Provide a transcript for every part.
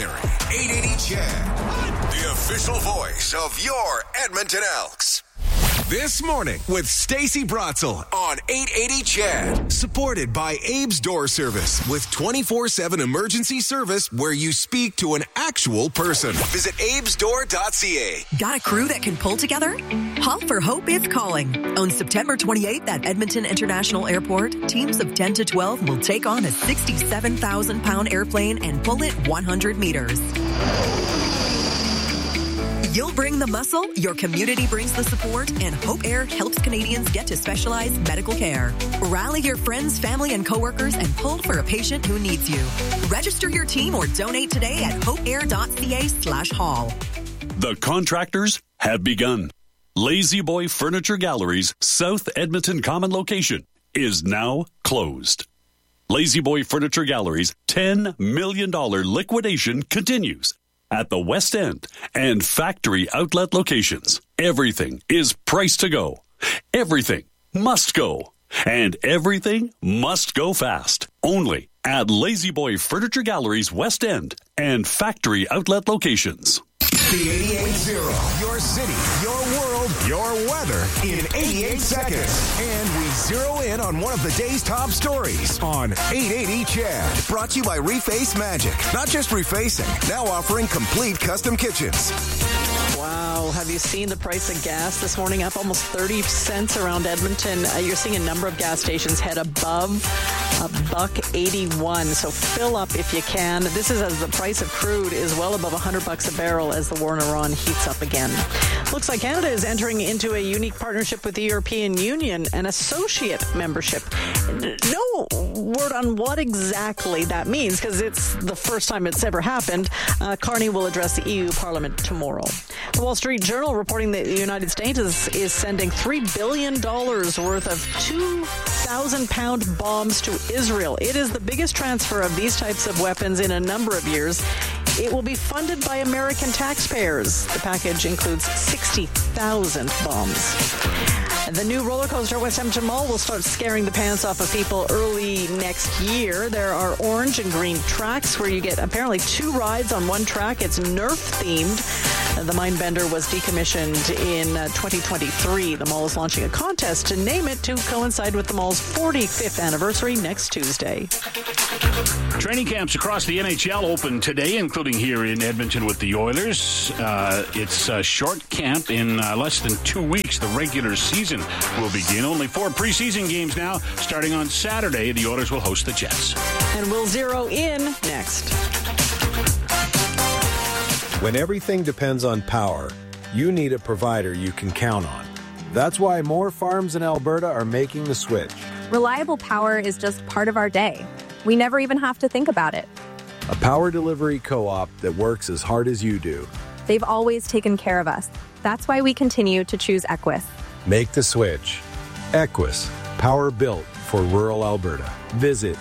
legendary 880 Chad, the official voice of your Edmonton Elks. This morning with Stacey Bratzel on 880 Chad. Supported by Abe's Door Service with 24/7 emergency service where you speak to an actual person. Visit abesdoor.ca. Got a crew that can pull together? Haul for Hope is calling. On September 28th at Edmonton International Airport, teams of 10 to 12 will take on a 67,000-pound airplane and pull it 100 meters. You'll bring the muscle, your community brings the support, and Hope Air helps Canadians get to specialized medical care. Rally your friends, family, and coworkers and pull for a patient who needs you. Register your team or donate today at hopeair.ca/haul. The contractors have begun. Lazy Boy Furniture Gallery's South Edmonton Common location is now closed. Lazy Boy Furniture Gallery's $10 million liquidation continues at the West End and factory outlet locations. Everything is priced to go. Everything must go. And everything must go fast. Only at Lazy Boy Furniture Gallery's West End and factory outlet locations. The 88.0, your city, your world, your weather in 88 seconds. And we zero in on one of the day's top stories on 880 Chad. Brought to you by Reface Magic. Not just refacing, now offering complete custom kitchens. Wow. Have you seen the price of gas this morning? Up almost 30 cents around Edmonton. You're seeing a number of gas stations head above $1.81. So fill up if you can. This is as the price of crude is well above $100 a barrel as the war in Iran heats up again. Looks like Canada is entering into a unique partnership with the European Union, an associate membership. No word on what exactly that means, because it's the first time it's ever happened. Carney will address the EU Parliament tomorrow. The Wall Street Journal reporting that the United States is sending $3 billion worth of 2,000-pound bombs to Israel. It is the biggest transfer of these types of weapons in a number of years. It will be funded by American taxpayers. The package includes 60,000 bombs. The new roller coaster at West Edmonton Mall will start scaring the pants off of people early next year. There are orange and green tracks where you get apparently 2 rides on one track. It's Nerf-themed. The Mindbender was decommissioned in 2023. The mall is launching a contest to name it to coincide with the mall's 45th anniversary next Tuesday. Training camps across the NHL open today, including here in Edmonton with the Oilers. It's a short camp. In less than 2 weeks, the regular season will begin. Only 4 preseason games now. Starting on Saturday, the Oilers will host the Jets. And we'll zero in next. When everything depends on power, you need a provider you can count on. That's why more farms in Alberta are making the switch. Reliable power is just part of our day. We never even have to think about it. A power delivery co-op that works as hard as you do. They've always taken care of us. That's why we continue to choose Equus. Make the switch. Equus, power built for rural Alberta. Visit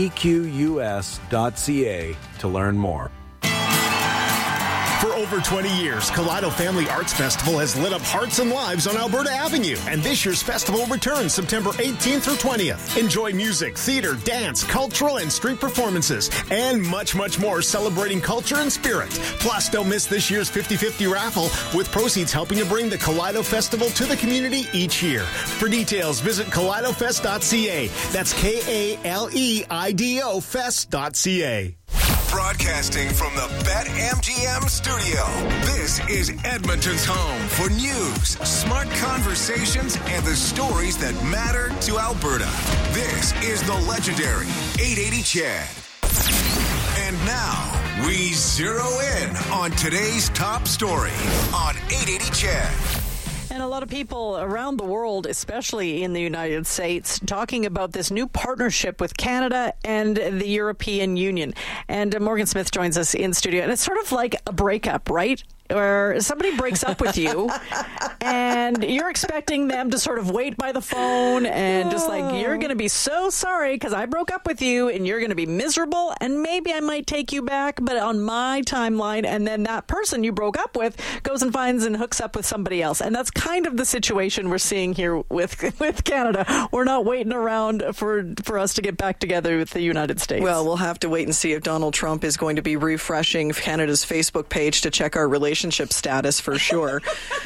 equs.ca to learn more. For over 20 years, Kaleido Family Arts Festival has lit up hearts and lives on Alberta Avenue. And this year's festival returns September 18th through 20th. Enjoy music, theater, dance, cultural and street performances, and much, much more celebrating culture and spirit. Plus, don't miss this year's 50-50 raffle, with proceeds helping to bring the Kaleido Festival to the community each year. For details, visit kaleidofest.ca. That's KALEIDO fest.ca. Broadcasting from the BetMGM studio, this is Edmonton's home for news, smart conversations, and the stories that matter to Alberta. This is the legendary 880 Chad. And now, we zero in on today's top story on 880 Chad. And a lot of people around the world, especially in the United States, talking about this new partnership with Canada and the European Union. And Morgan Smith joins us in studio. And it's sort of like a breakup, right? where somebody breaks up with you and you're expecting them to sort of wait by the phone and just like, you're going to be so sorry because I broke up with you and you're going to be miserable and maybe I might take you back, but on my timeline. And then that person you broke up with goes and finds and hooks up with somebody else. And that's kind of the situation we're seeing here with Canada. We're not waiting around for us to get back together with the United States. Well, we'll have to wait and see if Donald Trump is going to be refreshing Canada's Facebook page to check our relationship status for sure.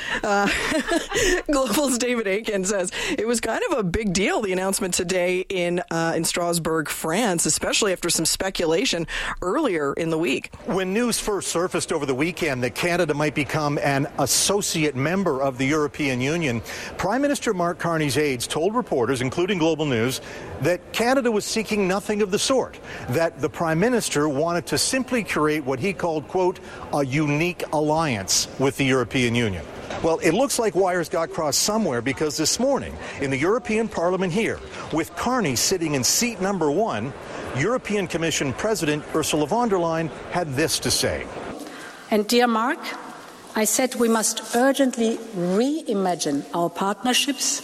Global's David Akin says it was kind of a big deal, the announcement today in Strasbourg, France, especially after some speculation earlier in the week. When news first surfaced over the weekend that Canada might become an associate member of the European Union, Prime Minister Mark Carney's aides told reporters, including Global News, that Canada was seeking nothing of the sort, that the Prime Minister wanted to simply create what he called, quote, a unique alliance with the European Union. Well, it looks like wires got crossed somewhere because this morning in the European Parliament here, with Carney sitting in seat number 1, European Commission President Ursula von der Leyen had this to say. And dear Mark, I said we must urgently reimagine our partnerships.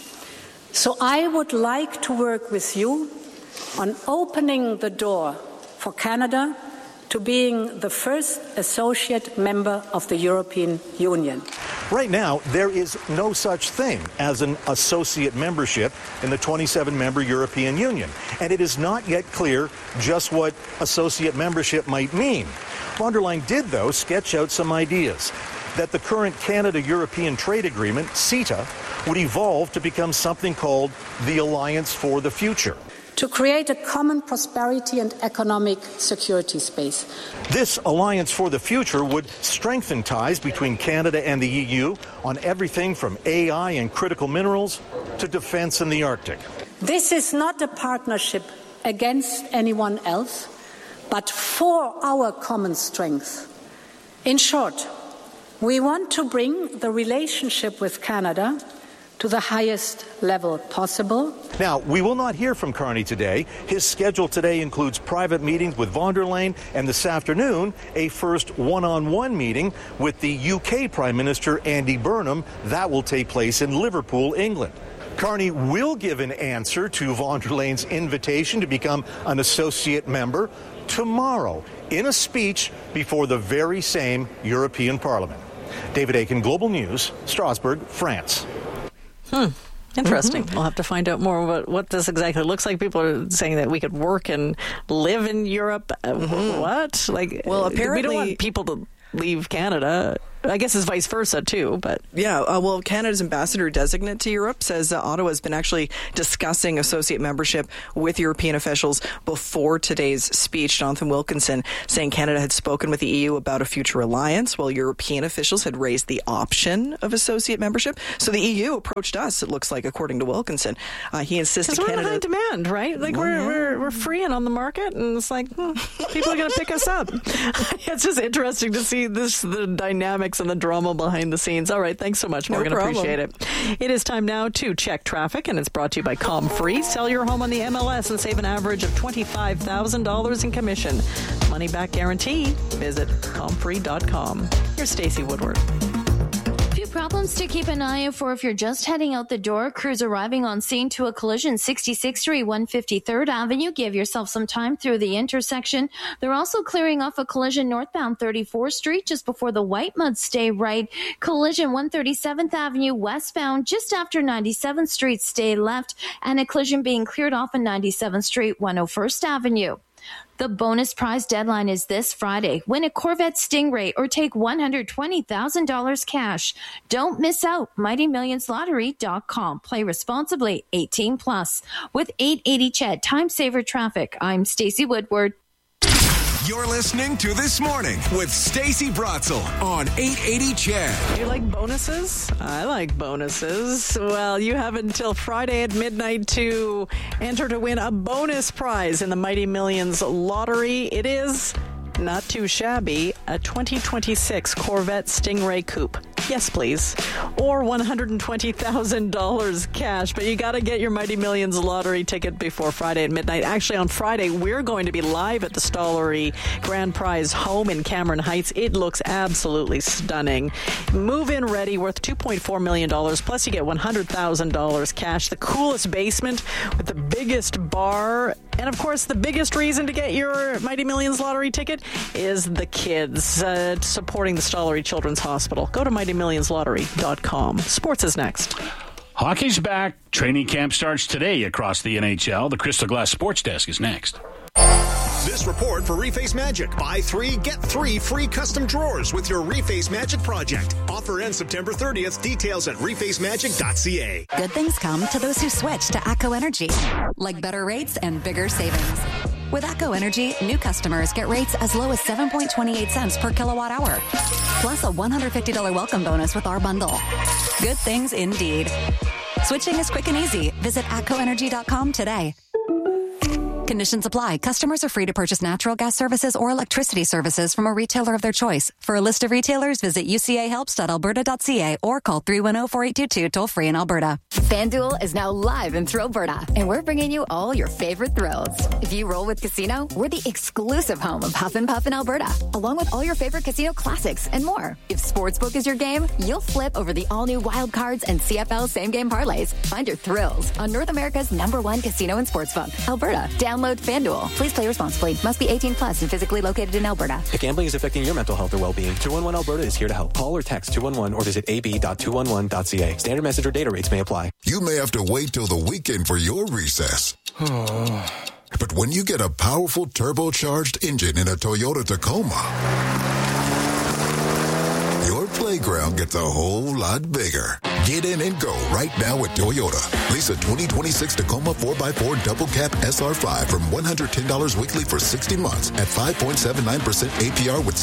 So I would like to work with you on opening the door for Canada to being the first associate member of the European Union. Right now, there is no such thing as an associate membership in the 27-member European Union, and it is not yet clear just what associate membership might mean. Von der Leyen did, though, sketch out some ideas that the current Canada-European Trade Agreement, CETA, would evolve to become something called the Alliance for the Future. To create a common prosperity and economic security space. This Alliance for the Future would strengthen ties between Canada and the EU on everything from AI and critical minerals to defense in the Arctic. This is not a partnership against anyone else, but for our common strength. In short, we want to bring the relationship with Canada to the highest level possible. Now, we will not hear from Carney today. His schedule today includes private meetings with von der Leyen and this afternoon a first one-on-one meeting with the UK Prime Minister Andy Burnham. That will take place in Liverpool, England. Carney will give an answer to von der Leyen's invitation to become an associate member tomorrow in a speech before the very same European Parliament. David Akin, Global News, Strasbourg, France. Interesting. Mm-hmm. We'll have to find out more about what this exactly looks like. People are saying that we could work and live in Europe. What? Well, apparently we don't want people to leave Canada. I guess it's vice versa, too. But yeah, well, Canada's ambassador designate to Europe says Ottawa has been actually discussing associate membership with European officials before today's speech. Jonathan Wilkinson saying Canada had spoken with the EU about a future alliance, while European officials had raised the option of associate membership. So the EU approached us, it looks like, according to Wilkinson. He insisted Canada... We're in high demand, right? Like, we're free and on the market, and it's like, people are going to pick us up. It's just interesting to see the dynamics and the drama behind the scenes. All right, thanks so much, Morgan. Appreciate it. It is time now to check traffic, and it's brought to you by ComFree. Sell your home on the MLS and save an average of $25,000 in commission. Money back guarantee. Visit comfree.com. Here's Stacey Woodward. Problems to keep an eye out for if you're just heading out the door. Crews arriving on scene to a collision 66th Street, 153rd Avenue. Give yourself some time through the intersection. They're also clearing off a collision northbound 34th Street just before the White Mud. Stay right. Collision 137th Avenue westbound just after 97th Street. Stay left. And a collision being cleared off on 97th Street, 101st Avenue. The bonus prize deadline is this Friday. Win a Corvette Stingray or take $120,000 cash. Don't miss out. MightyMillionsLottery.com. Play responsibly. 18+. With 880 CHED Time Saver Traffic, I'm Stacey Woodward. You're listening to This Morning with Stacey Bratzel on 880 CHED. Do you like bonuses? I like bonuses. Well, you have until Friday at midnight to enter to win a bonus prize in the Mighty Millions lottery. It is not too shabby, a 2026 Corvette Stingray Coupe. Yes, please. Or $120,000 cash. But you got to get your Mighty Millions lottery ticket before Friday at midnight. Actually, on Friday, we're going to be live at the Stollery Grand Prize home in Cameron Heights. It looks absolutely stunning. Move-in ready, worth $2.4 million. Plus, you get $100,000 cash. The coolest basement with the biggest bar. And, of course, the biggest reason to get your Mighty Millions lottery ticket is the kids supporting the Stollery Children's Hospital. Go to MightyMillionsLottery.com. Sports is next. Hockey's back. Training camp starts today across the NHL. The Crystal Glass Sports Desk is next. This report for Reface Magic. Buy 3, get 3 free custom drawers with your Reface Magic project. Offer ends September 30th. Details at refacemagic.ca. Good things come to those who switch to ATCO Energy, like better rates and bigger savings. With ATCO Energy, new customers get rates as low as 7.28 cents per kilowatt hour, plus a $150 welcome bonus with our bundle. Good things indeed. Switching is quick and easy. Visit ATCOenergy.com today. Conditions apply. Customers are free to purchase natural gas services or electricity services from a retailer of their choice. For a list of retailers, visit ucahelps.alberta.ca or call 310-4822 toll-free in Alberta. FanDuel is now live in Alberta, and we're bringing you all your favorite thrills. If you roll with Casino, we're the exclusive home of Huff and Puff in Alberta, along with all your favorite casino classics and more. If Sportsbook is your game, you'll flip over the all-new Wild Cards and CFL same-game parlays. Find your thrills on North America's #1 casino and sportsbook, Alberta. Download FanDuel. Please play responsibly. Must be 18 plus and physically located in Alberta. If gambling is affecting your mental health or well-being, 211 Alberta is here to help. Call or text 211 or visit ab.211.ca. Standard message or data rates may apply. You may have to wait till the weekend for your recess. But when you get a powerful turbocharged engine in a Toyota Tacoma, your playground gets a whole lot bigger. Get in and go right now at Toyota. Lease a 2026 Tacoma 4x4 double cab SR5 from $110 weekly for 60 months at 5.79% APR with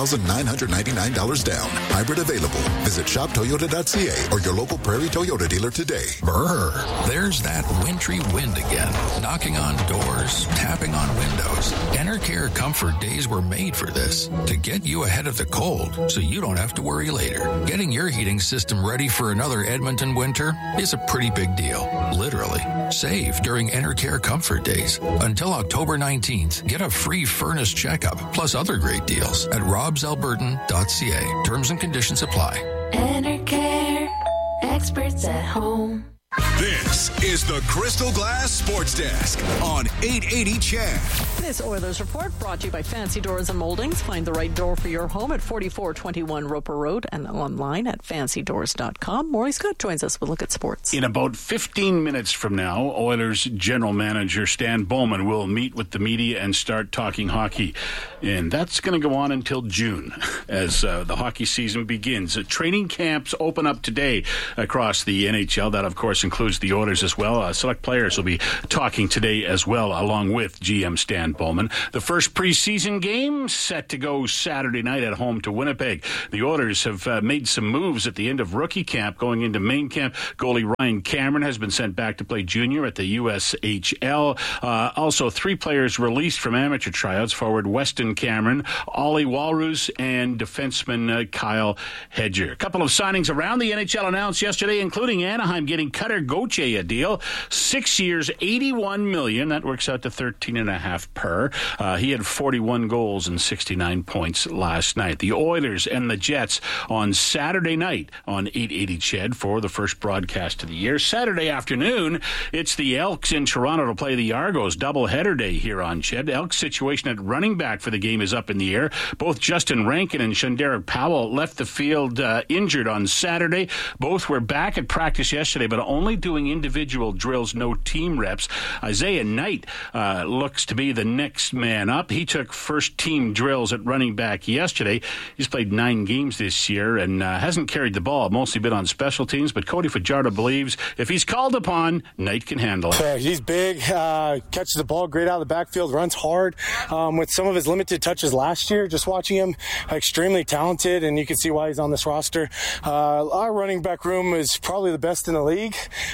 $7,999 down. Hybrid available. Visit shoptoyota.ca or your local Prairie Toyota dealer today. Brr, there's that wintry wind again. Knocking on doors, tapping on windows. Enercare Comfort Days were made for this. To get you ahead of the cold so you don't have to worry later. Getting your heating system ready for another Edmonton winter is a pretty big deal. Literally. Save during Enercare Comfort Days. Until October 19th, get a free furnace checkup plus other great deals at robsalbertan.ca. Terms and conditions apply. Enercare. Experts at home. This is the Crystal Glass Sports Desk on 880 CHED. This Oilers report brought to you by Fancy Doors and Moldings. Find the right door for your home at 4421 Roper Road and online at fancydoors.com. Maury Scott joins us with a look at sports. In about 15 minutes from now, Oilers general manager Stan Bowman will meet with the media and start talking hockey. And that's going to go on until June as the hockey season begins. Training camps open up today across the NHL. That, of course, includes the Oilers as well. Select players will be talking today as well, along with GM Stan Bowman. The first preseason game set to go Saturday night at home to Winnipeg. The Oilers have made some moves at the end of rookie camp going into main camp. Goalie Ryan Cameron has been sent back to play junior at the USHL. Also, 3 players released from amateur tryouts: forward Weston Cameron, Ollie Walrus, and defenseman Kyle Hedger. A couple of signings around the NHL announced yesterday, including Anaheim getting Cutter Gauthier a deal, 6 years, $81 million. That works out to $13.5 per. He had 41 goals and 69 points last night. The Oilers and the Jets on Saturday night on 880 CHED for the first broadcast of the year. Saturday afternoon, it's the Elks in Toronto to play the Argos. Doubleheader day here on CHED. Elks' situation at running back for the game is up in the air. Both Justin Rankin and Shanderick Powell left the field injured on Saturday. Both were back at practice yesterday, but only doing individual drills, no team reps. Isaiah Knight looks to be the next man up. He took first team drills at running back yesterday. He's played 9 games this year and hasn't carried the ball, mostly been on special teams, but Cody Fajardo believes if he's called upon, Knight can handle it. He's big, catches the ball great out of the backfield, runs hard. With some of his limited touches last year, just watching him, extremely talented, and you can see why he's on this roster. Our running back room is probably the best in the league.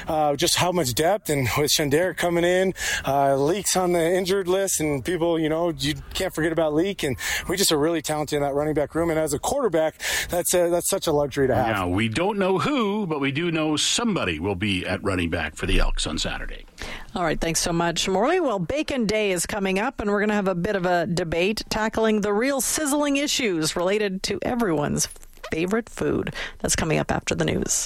just how much depth, and with Shandera coming in, Leak's on the injured list, and people, you can't forget about Leak, and we just are really talented in that running back room. And as a quarterback, that's such a luxury to have. Now, we don't know who, but we do know somebody will be at running back for the Elks on Saturday. All right, thanks so much, Morley. Well, Bacon Day is coming up, and we're going to have a bit of a debate tackling the real sizzling issues related to everyone's favorite food. That's coming up after the news.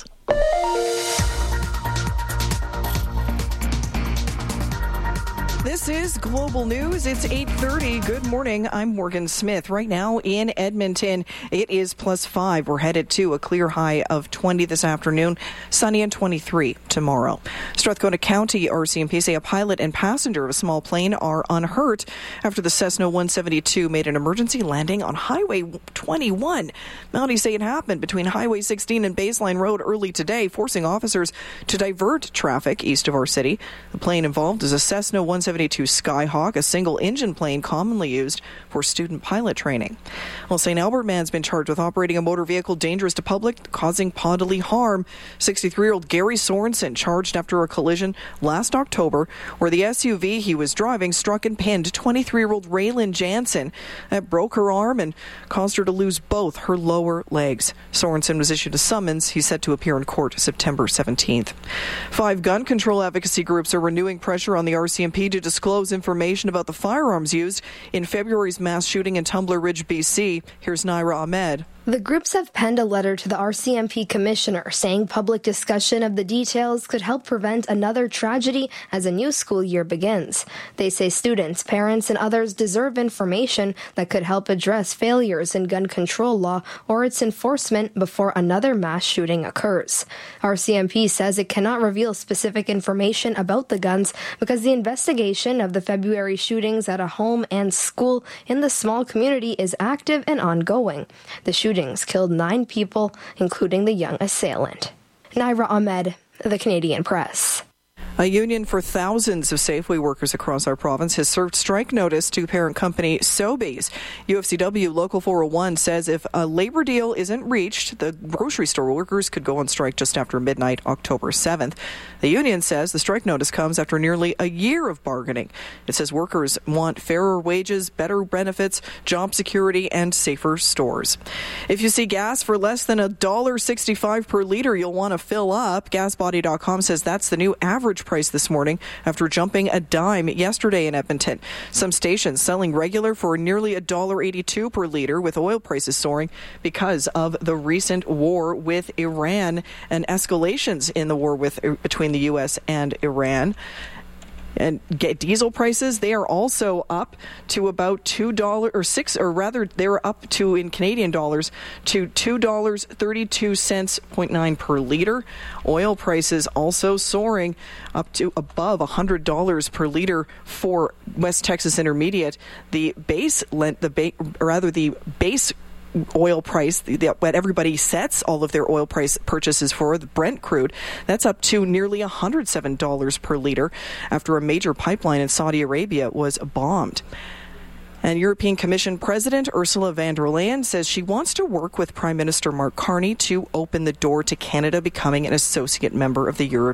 This is Global News. It's 8:30. Good morning. I'm Morgan Smith. Right now in Edmonton, it is +5. We're headed to a clear high of 20 this afternoon, sunny and 23 tomorrow. Strathcona County RCMP say a pilot and passenger of a small plane are unhurt after the Cessna 172 made an emergency landing on Highway 21. Mounties say it happened between Highway 16 and Baseline Road early today, forcing officers to divert traffic east of our city. The plane involved is a Cessna 172 Skyhawk, a single-engine plane commonly used for student pilot training. Well, St. Albert man's been charged with operating a motor vehicle dangerous to public, causing bodily harm. 63-year-old Gary Sorensen charged after a collision last October where the SUV he was driving struck and pinned 23-year-old Raylan Jansen. That broke her arm and caused her to lose both her lower legs. Sorensen was issued a summons. He's set to appear in court September 17th. 5 gun control advocacy groups are renewing pressure on the RCMP to disclose information about the firearms used in February's mass shooting in Tumbler Ridge, BC. Here's Naira Ahmed. The groups have penned a letter to the RCMP commissioner saying public discussion of the details could help prevent another tragedy as a new school year begins. They say students, parents, and others deserve information that could help address failures in gun control law or its enforcement before another mass shooting occurs. RCMP says it cannot reveal specific information about the guns because the investigation of the February shootings at a home and school in the small community is active and ongoing. The shootings killed 9 people, including the young assailant. Naira Ahmed, The Canadian Press. A union for thousands of Safeway workers across our province has served strike notice to parent company Sobeys. UFCW Local 401 says if a labor deal isn't reached, the grocery store workers could go on strike just after midnight, October 7th. The union says the strike notice comes after nearly a year of bargaining. It says workers want fairer wages, better benefits, job security, and safer stores. If you see gas for less than $1.65 per liter, you'll want to fill up. GasBody.com says that's the new average price this morning after jumping a dime yesterday in Edmonton. Some stations selling regular for nearly $1.82 per liter, with oil prices soaring because of the recent war with Iran and escalations in the war between the U.S. and Iran. And diesel prices, they are also up to about they're up to, in Canadian dollars, to $2.32.9 per liter. Oil prices also soaring up to above $100 per liter for West Texas Intermediate. The base oil price that everybody sets all of their oil price purchases for, the Brent crude, that's up to nearly $107 per liter after a major pipeline in Saudi Arabia was bombed. And European Commission President Ursula von der Leyen says she wants to work with Prime Minister Mark Carney to open the door to Canada becoming an associate member of the